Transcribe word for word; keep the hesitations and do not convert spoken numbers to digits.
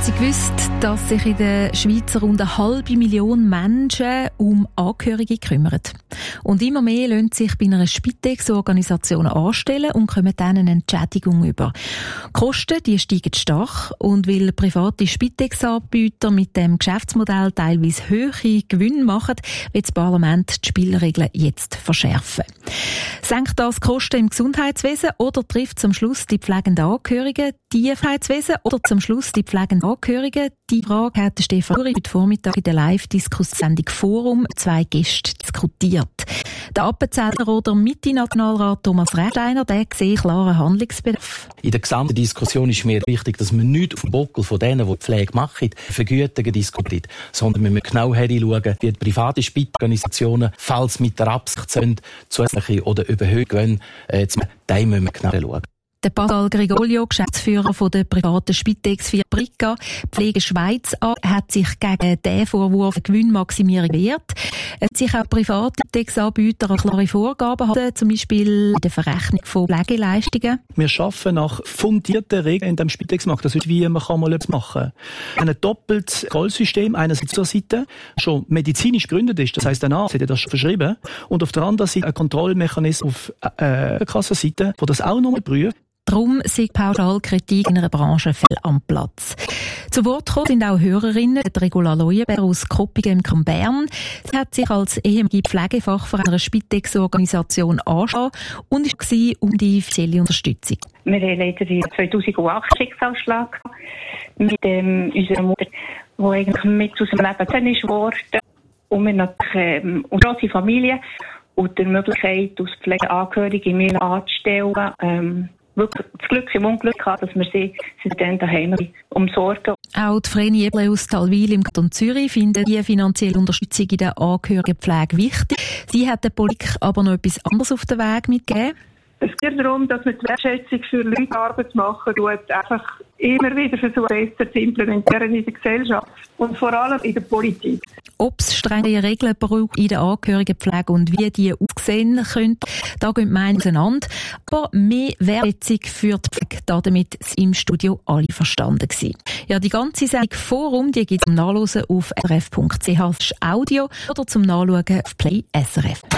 Sie gewusst, dass sich in der Schweiz rund eine halbe Million Menschen um Angehörige kümmern? Und immer mehr lassen sich bei einer Spitex-Organisation anstellen und kommen dann eine Entschädigung über. Die Kosten die steigen stark und weil private Spitex-Anbieter mit dem Geschäftsmodell teilweise hohe Gewinne machen, wird das Parlament die Spielregeln jetzt verschärfen. Senkt das die Kosten im Gesundheitswesen oder trifft zum Schluss die pflegenden Angehörigen die Gesundheitswesen oder zum Schluss die pflegenden Angehörigen? Die Frage hat Stefan Uri heute Vormittag in der Live-Diskussionssendung Forum zwei Gäste diskutiert. Der Appenzeller oder Mitte-Nationalrat Thomas Rechsteiner, der sieht klaren Handlungsbedarf. In der gesamten Diskussion ist mir wichtig, dass man nicht auf dem Buckel von denen, die die Pflege machen, Vergütungen diskutiert, sondern wir müssen genau hinschauen, wie die privaten Spitex-Organisationen, falls mit der Absicht sind, zusätzliche oder überhöhte Gewinne äh, zu machen, da müssen wir genau schauen. Der Pascal Grigolio, Geschäftsführer von der privaten Spitex-Firma Brica Pflege Schweiz, hat sich gegen den Vorwurf Gewinnmaximierung gewehrt. Es hat sich auch private Spitex-Anbieter an klare Vorgaben haben, zum Beispiel in der Verrechnung von Pflegeleistungen. Wir arbeiten nach fundierten Regeln in dem Spitex-Markt. Das ist wie man kann mal etwas machen. Ein doppeltes Rollsystem, einerseits zur Seite, schon medizinisch gegründet ist. Das heisst, der Arzt hat das schon verschrieben. Und auf der anderen Seite ein Kontrollmechanismus auf äh, der Kassenseite, der das auch nochmal prüft. Darum sei Pauschalkritik in einer Branche fehl am Platz. Zu Wort gekommen sind auch Hörerinnen. Regula Leuenberg aus Koppingen im Kanton Bern. Sie hat sich als ehemalige Pflegefachfrau einer Spitex-Organisation angeschaut und war um die finanzielle Unterstützung. Wir haben leider in zweitausendacht Schicksalsschlag mit ähm, unserer Mutter, die eigentlich mit aus dem Leben getrennt ist worden. Und wir natürlich ähm, eine grosse Familie und die Möglichkeit, als Pflegeangehörige mehr anzustellen, ähm, wirklich das Glück im Unglück gehabt, dass wir sie, sie dann daheim umsorgen. Auch die Vreni Eble aus Talwil im Kanton Zürich findet die finanzielle Unterstützung in der Angehörigenpflege wichtig. Sie hat der Politik aber noch etwas anderes auf den Weg mitgegeben. Es geht darum, dass man die Wertschätzung für Leute Arbeit machen tut, einfach immer wieder versuchen, besser zu implementieren in der Gesellschaft und vor allem in der Politik. Ob es strenge Regeln braucht in der Angehörigenpflege und wie die aussehen können, da gehen die Meinungen auseinander. Aber mehr Wertschätzung für die Pflege, damit sind im Studio alle verstanden gewesen. Ja, die ganze Sendung Forum, die gibt es zum Nachlesen auf s r f punkt c h Audio oder zum Nachschauen auf Play S R F.